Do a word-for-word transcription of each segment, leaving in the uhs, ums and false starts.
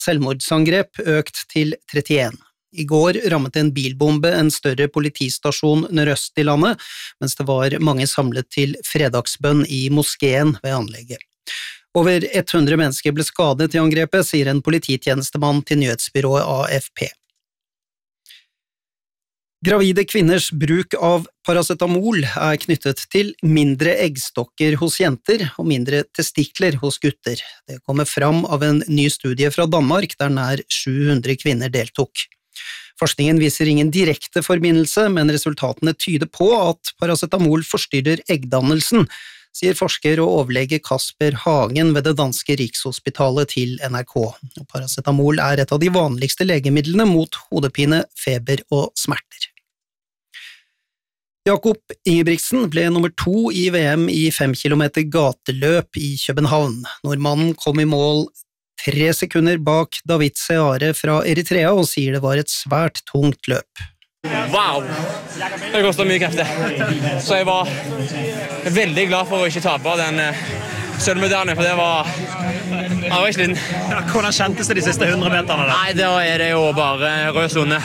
selvmordsangrep økt til trettien. I går rammet en bilbombe en større politistasjon nordøst i landet, mens det var mange samlet til fredagsbønn i moskeen ved anlegget. Over hundre mennesker ble skadet i angrepet, sier en polititjenestemann til nyhetsbyrået A F P. Gravide kvinners bruk av paracetamol er knyttet til mindre eggstokker hos jenter og mindre testikler hos gutter. Det kommer fram av en ny studie fra Danmark, der nær sju hundre kvinner deltok. Forskningen viser ingen direkte forbindelse, men resultatene tyder på at paracetamol forstyrrer eggdannelsen, sier forsker og overlege Kasper Hagen ved det danske Rikshospitalet til N R K. Paracetamol er et av de vanligste legemidlene mot hodepine, feber og smerter. Jakob Ingebrigtsen ble nummer to i V M i fem kilometer gateløp i København. Nordmannen kom i mål tre sekunder bak David Seare fra Eritrea og sier det var et svært tungt løp. Wow! Det kostet mye krefter. Så jeg var veldig glad for å ikke tape den sølvmedaljen, for det var, det var ikke liten. Ja, hvordan kjentes det de siste hundre meterne da? Nei, da er det jo bare rød zone.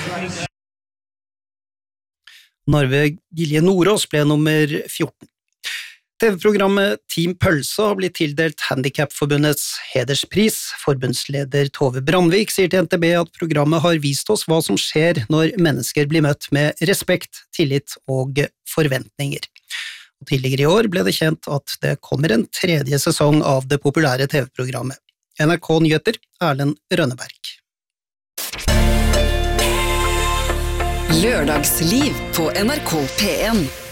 Narve Gilje Nordås ble nummer fjorten. T V-programmet Team Pølse har blitt tildelt Handicapforbundets hederspris. Forbundsleder Tove Brandvik sier til N T B at programmet har vist oss hva som skjer når mennesker blir møtt med respekt, tillit og forventninger. Og tidligere i år ble det kjent at det kommer en tredje sesong av det populære T V-programmet. N R K Nyheter, Erlend Rønneberg. Lørdagsliv på N R K P en.